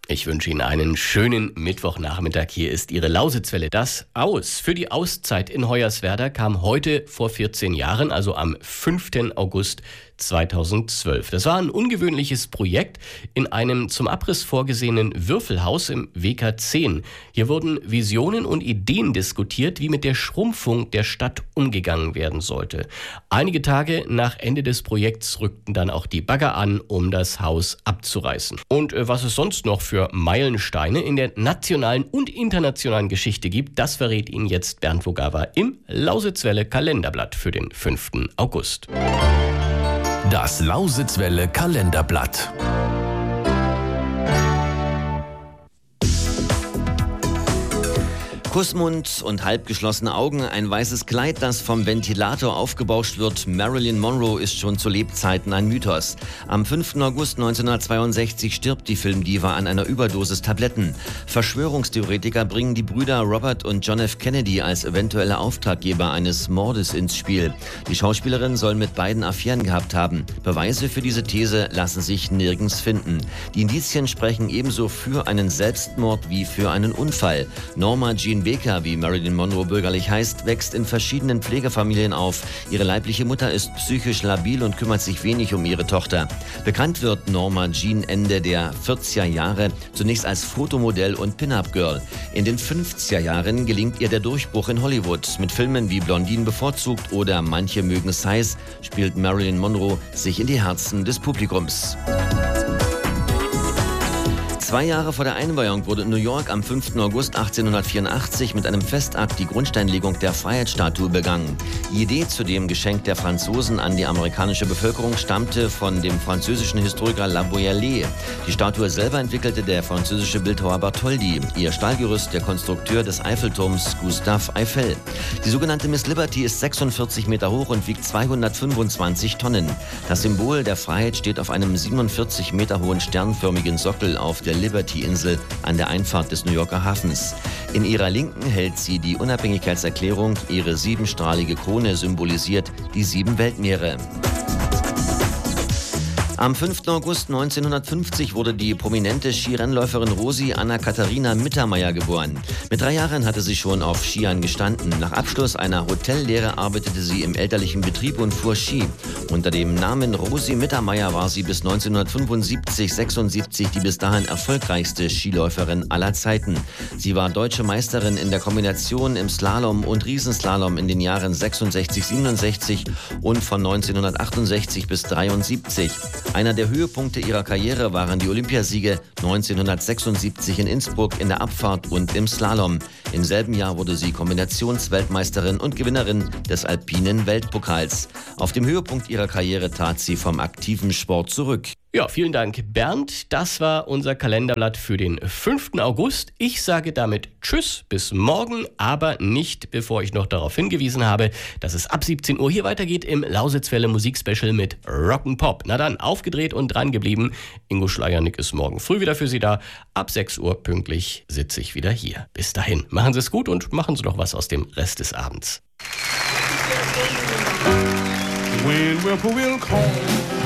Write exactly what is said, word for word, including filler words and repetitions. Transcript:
Ich wünsche Ihnen einen schönen Mittwochnachmittag. Hier ist Ihre Lausitzwelle. Das Aus für die Auszeit in Hoyerswerda kam heute vor vierzehn Jahren, also am fünften August zweitausendzwölf. Das war ein ungewöhnliches Projekt in einem zum Abriss vorgesehenen Würfelhaus im W K zehn. Hier wurden Visionen und Ideen diskutiert, wie mit der Schrumpfung der Stadt umgegangen werden sollte. Einige Tage nach Ende des Projekts rückten dann auch die Bagger an, um das Haus abzureißen. Und äh, was es sonst noch für Meilensteine in der nationalen und internationalen Geschichte gibt, das verrät Ihnen jetzt Bernd Vogawa im Lausitzwelle Kalenderblatt für den fünften August. Das Lausitzwelle Kalenderblatt. Kussmund und halbgeschlossene Augen, ein weißes Kleid, das vom Ventilator aufgebauscht wird. Marilyn Monroe ist schon zu Lebzeiten ein Mythos. Am fünften August neunzehnhundertzweiundsechzig stirbt die Filmdiva an einer Überdosis Tabletten. Verschwörungstheoretiker bringen die Brüder Robert und John F. Kennedy als eventuelle Auftraggeber eines Mordes ins Spiel. Die Schauspielerin soll mit beiden Affären gehabt haben. Beweise für diese These lassen sich nirgends finden. Die Indizien sprechen ebenso für einen Selbstmord wie für einen Unfall. Norma Jean Baker, wie Marilyn Monroe bürgerlich heißt, wächst in verschiedenen Pflegefamilien auf. Ihre leibliche Mutter ist psychisch labil und kümmert sich wenig um ihre Tochter. Bekannt wird Norma Jean Ende der vierziger Jahre zunächst als Fotomodell und Pin-Up-Girl. In den fünfziger Jahren gelingt ihr der Durchbruch in Hollywood. Mit Filmen wie Blondinen bevorzugt oder Manche mögen Size spielt Marilyn Monroe sich in die Herzen des Publikums. Zwei Jahre vor der Einweihung wurde in New York am fünften August achtzehnhundertvierundachtzig mit einem Festakt die Grundsteinlegung der Freiheitsstatue begangen. Die Idee zu dem Geschenk der Franzosen an die amerikanische Bevölkerung stammte von dem französischen Historiker La Boulaye. Die Statue selber entwickelte der französische Bildhauer Bartholdi, ihr Stahlgerüst der Konstrukteur des Eiffelturms Gustave Eiffel. Die sogenannte Miss Liberty ist sechsundvierzig Meter hoch und wiegt zweihundertfünfundzwanzig Tonnen. Das Symbol der Freiheit steht auf einem siebenundvierzig Meter hohen sternförmigen Sockel auf der Liberty-Insel an der Einfahrt des New Yorker Hafens. In ihrer Linken hält sie die Unabhängigkeitserklärung. Ihre siebenstrahlige Krone symbolisiert die sieben Weltmeere. Am fünften August neunzehnhundertfünfzig wurde die prominente Skirennläuferin Rosi Anna-Katharina Mittermeier geboren. Mit drei Jahren hatte sie schon auf Skiern gestanden. Nach Abschluss einer Hotellehre arbeitete sie im elterlichen Betrieb und fuhr Ski. Unter dem Namen Rosi Mittermeier war sie bis neunzehnhundertfünfundsiebzig sechsundsiebzig die bis dahin erfolgreichste Skiläuferin aller Zeiten. Sie war deutsche Meisterin in der Kombination im Slalom und Riesenslalom in den Jahren sechsundsechzig siebenundsechzig und von neunzehnhundertachtundsechzig bis dreiundsiebzig. Einer der Höhepunkte ihrer Karriere waren die Olympiasiege neunzehnhundertsechsundsiebzig in Innsbruck in der Abfahrt und im Slalom. Im selben Jahr wurde sie Kombinationsweltmeisterin und Gewinnerin des alpinen Weltpokals. Auf dem Höhepunkt ihrer Karriere trat sie vom aktiven Sport zurück. Ja, vielen Dank, Bernd. Das war unser Kalenderblatt für den fünften August. Ich sage damit Tschüss, bis morgen, aber nicht, bevor ich noch darauf hingewiesen habe, dass es ab siebzehn Uhr hier weitergeht im Lausitzwelle Musikspecial mit Rock'n'Pop. Na dann, aufgedreht und dran geblieben. Ingo Schleiernick ist morgen früh wieder für Sie da. Ab sechs Uhr pünktlich sitze ich wieder hier. Bis dahin, machen Sie es gut und machen Sie doch was aus dem Rest des Abends. When Whippoorwill calls